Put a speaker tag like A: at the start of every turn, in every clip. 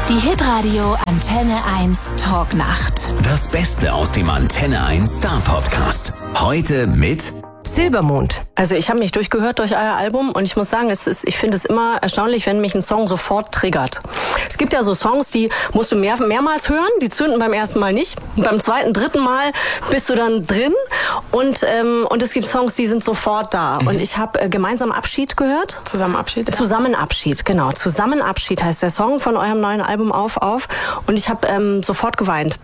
A: Die Hitradio Antenne 1 Talknacht.
B: Das Beste aus dem Antenne 1 Star Podcast. Heute mit
C: Silbermond. Also ich habe mich durchgehört durch euer Album und ich muss sagen, ich finde es immer erstaunlich, wenn mich ein Song sofort triggert. Es gibt ja so Songs, die musst du mehrmals hören, die zünden beim ersten Mal nicht. Und beim zweiten, dritten Mal bist du dann drin und es gibt Songs, die sind sofort da. Und ich habe Gemeinsam Abschied gehört.
D: Zusammen Abschied?
C: Zusammen Abschied, genau. Zusammen Abschied heißt der Song von eurem neuen Album Auf. Und ich habe sofort geweint.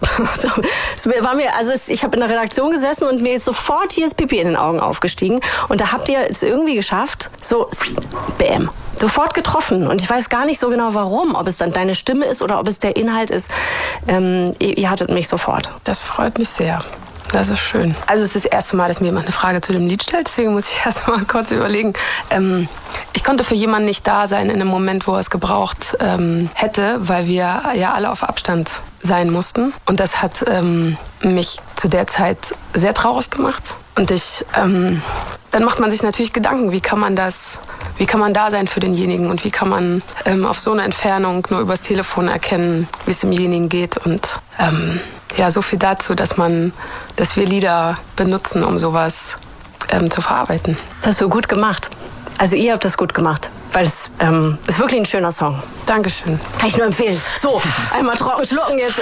C: Ich habe in der Redaktion gesessen und mir ist sofort hier das Pipi in den Augen aufgestiegen. Und da habt ihr es irgendwie geschafft, so bäm, sofort getroffen. Und ich weiß gar nicht so genau warum, ob es dann deine Stimme ist oder ob es der Inhalt ist. Ihr hattet mich sofort.
D: Das freut mich sehr. Das ist schön. Also es ist das erste Mal, dass mir jemand eine Frage zu dem Lied stellt, deswegen muss ich erst mal kurz überlegen. Ich konnte für jemanden nicht da sein in einem Moment, wo er es gebraucht hätte, weil wir ja alle auf Abstand sein mussten. Und das hat mich zu der Zeit sehr traurig gemacht. Und dann macht man sich natürlich Gedanken, wie kann man da sein für denjenigen und wie kann man auf so eine Entfernung nur übers Telefon erkennen, wie es demjenigen geht. Und so viel dazu, dass wir Lieder benutzen, um sowas zu verarbeiten.
C: Das hast du gut gemacht. Also ihr habt das gut gemacht, weil es ist wirklich ein schöner Song.
D: Dankeschön.
C: Kann ich nur empfehlen. So, einmal trocken schlucken jetzt.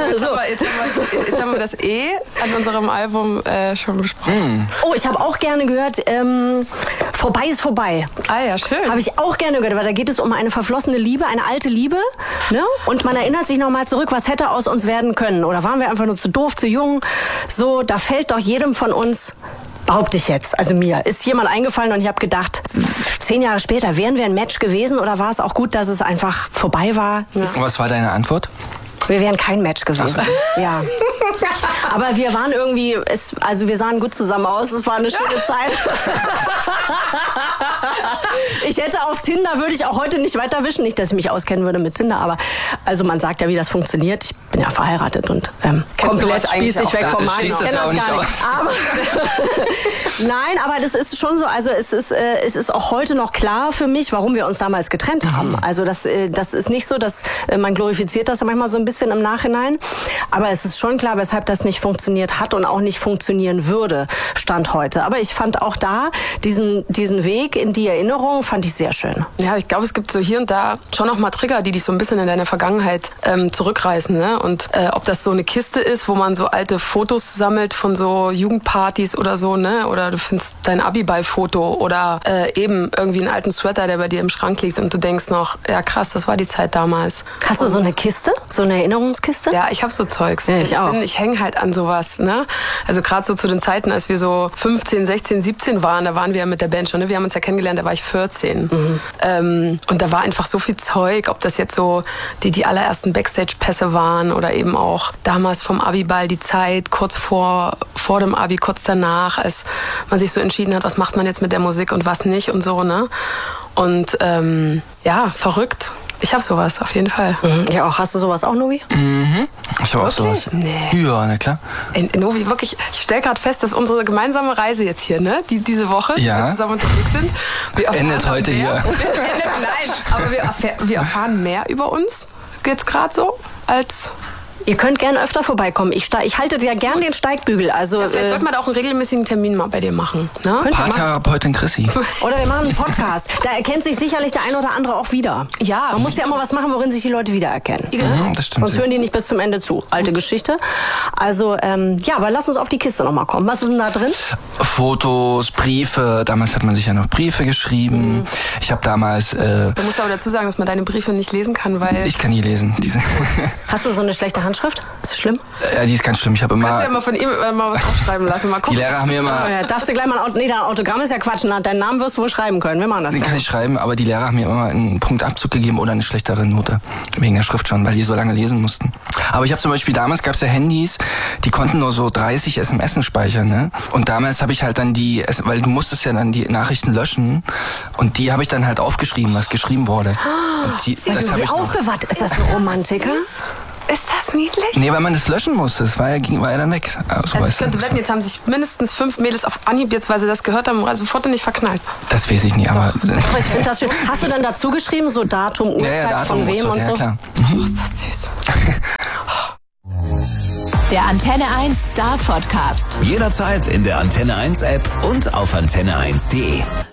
D: Jetzt haben wir das an unserem Album schon besprochen.
C: Oh, ich habe auch gerne gehört, Vorbei ist vorbei.
D: Ah ja, schön.
C: Habe ich auch gerne gehört, weil da geht es um eine verflossene Liebe, eine alte Liebe. Ne? Und man erinnert sich nochmal zurück, was hätte aus uns werden können. Oder waren wir einfach nur zu doof, zu jung? So, da fällt doch jedem von uns, behaupte ich jetzt, also mir, ist jemand eingefallen und ich habe gedacht, 10 Jahre später, wären wir ein Match gewesen oder war es auch gut, dass es einfach vorbei war?
E: Ja. Und was war deine Antwort?
C: Wir wären kein Match gewesen. Ja. Aber wir waren irgendwie, wir sahen gut zusammen aus, es war eine schöne Zeit. Ich hätte auf Tinder, würde ich auch heute nicht weiterwischen, nicht, dass ich mich auskennen würde mit Tinder, aber also man sagt ja, wie das funktioniert. Ich bin ja verheiratet und komplett spießig weg vom Markt. Ich kenne das gar nicht. Aber nein, aber das ist schon so, also es ist auch heute noch klar für mich, warum wir uns damals getrennt haben. Also das ist nicht so, dass man glorifiziert das ja manchmal so ein bisschen im Nachhinein, aber es ist schon klar, weshalb das nicht funktioniert hat und auch nicht funktionieren würde, Stand heute. Aber ich fand auch da diesen Weg in die Erinnerung, fand ich sehr schön.
D: Ja, ich glaube, es gibt so hier und da schon noch mal Trigger, die dich so ein bisschen in deine Vergangenheit zurückreißen. Ne? Und ob das so eine Kiste ist, wo man so alte Fotos sammelt von so Jugendpartys oder so, ne? Oder du findest dein Abiball-Foto oder eben irgendwie einen alten Sweater, der bei dir im Schrank liegt und du denkst noch, ja krass, das war die Zeit damals.
C: Hast du so eine Kiste? So eine Erinnerungskiste?
D: Ja, ich habe so Zeugs.
C: Ja, ich auch.
D: Ich hänge halt an sowas. Ne? Also gerade so zu den Zeiten, als wir so 15, 16, 17 waren, da waren wir ja mit der Band schon. Ne? Wir haben uns ja kennengelernt, da war ich 14. Und da war einfach so viel Zeug, ob das jetzt so die allerersten Backstage-Pässe waren oder eben auch damals vom Abiball die Zeit, kurz vor dem Abi, kurz danach, als man sich so entschieden hat, was macht man jetzt mit der Musik und was nicht und so. Ne? Und verrückt. Ich habe sowas, auf jeden Fall.
C: Ja, auch. Hast du sowas auch, Novi?
E: Mhm. Ich habe auch sowas.
D: Nee.
E: Ja, na klar.
D: Novi, wirklich, ich stelle gerade fest, dass unsere gemeinsame Reise jetzt hier, ne, diese Woche, die wir zusammen unterwegs sind,
E: endet heute hier.
D: Nein, aber wir erfahren mehr über uns, jetzt gerade so, als...
C: Ihr könnt gerne öfter vorbeikommen. Ich halte ja gern den Steigbügel. Also,
D: vielleicht sollte man da auch einen regelmäßigen Termin mal bei dir machen. Ne?
E: Paartherapeutin Chrissy.
C: Oder wir machen einen Podcast. Da erkennt sich sicherlich der ein oder andere auch wieder.
D: Ja.
C: Man muss ja immer was machen, worin sich die Leute wiedererkennen.
E: Das stimmt.
C: Sonst hören die nicht bis zum Ende zu. Alte Geschichte. Also, aber lass uns auf die Kiste nochmal kommen. Was ist denn da drin?
E: Fotos, Briefe. Damals hat man sich ja noch Briefe geschrieben. Ich habe damals...
D: Du musst aber dazu sagen, dass man deine Briefe nicht lesen kann, weil...
E: Ich kann nie lesen.
C: Hast du so eine schlechte Handschrift? Ist das schlimm?
E: Ja, die ist ganz schlimm. Ich habe immer...
D: Kannst du ja mal von ihm mal was aufschreiben lassen. Mal gucken.
E: Die Lehrer haben mir immer...
C: Ja, darfst du gleich mal dein Autogramm ist ja Quatsch. Deinen Namen wirst du wohl schreiben können. Wir machen das.
E: Den kann ich schreiben, aber die Lehrer haben mir immer einen Punktabzug gegeben oder eine schlechtere Note. Wegen der Schrift schon, weil die so lange lesen mussten. Aber ich habe zum Beispiel, damals gab es ja Handys, die konnten nur so 30 SMS speichern. Ne? Und damals habe ich halt dann weil du musstest ja dann die Nachrichten löschen. Und die habe ich dann halt aufgeschrieben, was geschrieben wurde. Und
C: das habe ich aufbewahrt. Ist das ein Romantiker?
D: Ist das niedlich?
E: Nee, weil man das löschen musste. Das war ja dann weg.
D: Also ich könnte wetten, jetzt haben sich mindestens 5 Mädels auf Anhieb, jetzt, weil sie das gehört haben, sofort nicht verknallt.
E: Das weiß ich nicht, aber...
C: Ich finde das schön. Hast du dann dazu geschrieben, so Datum, Uhrzeit,
E: Datum,
C: von wem und so?
E: Ja, klar.
D: Oh, ist das süß.
A: Der Antenne 1 Star Podcast.
B: Jederzeit in der Antenne 1 App und auf antenne1.de.